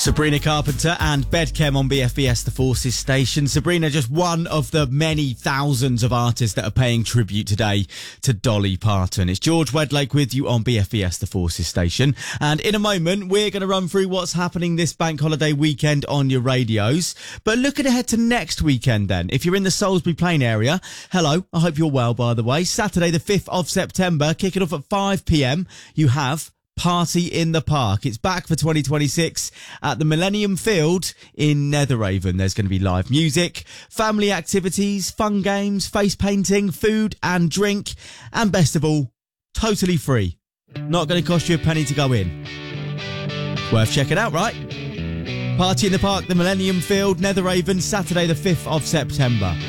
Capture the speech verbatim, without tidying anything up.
Sabrina Carpenter and Bedchem on B F B S The Forces station. Sabrina, just one of the many thousands of artists that are paying tribute today to Dolly Parton. It's George Wedlake with you on B F B S The Forces station. And in a moment, we're going to run through what's happening this bank holiday weekend on your radios. But looking ahead to next weekend then, if you're in the Salisbury Plain area, hello, I hope you're well, by the way. Saturday the fifth of September, kicking off at five p.m, you have Party in the Park. It's back for twenty twenty-six at the Millennium Field in Netheravon. There's going to be live music, family activities, fun games, face painting, food and drink, and best of all, totally free. Not going to cost you a penny to go in. Worth checking out, right? Party in the Park, the Millennium Field, Netheravon, Saturday the fifth of September.